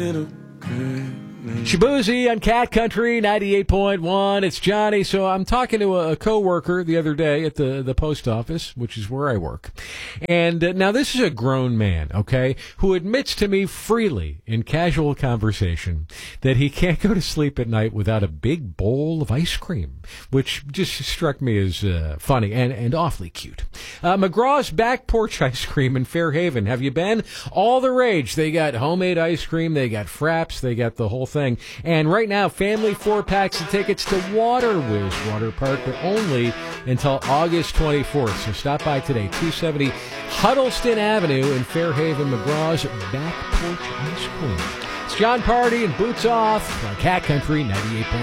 Shabuzi on Cat Country 98.1. It's Johnny. So I'm talking to a coworker the other day at the post office, which is where I work. And now this is a grown man, okay, who admits to me freely in casual conversation that he can't go to sleep at night without a big bowl of ice cream, which just struck me as funny and awfully cute. McGraw's Back Porch Ice Cream in Fairhaven. Have you been? All the rage. They got homemade ice cream. They got fraps. They got the whole thing. And right now, family 4-packs of tickets to Water Whiz Water Park, but only until August 24th. So stop by today, 270 Huddleston Avenue in Fairhaven. McGraw's Back Porch Ice Cream. It's John Party and Boots Off on Cat Country 98.1.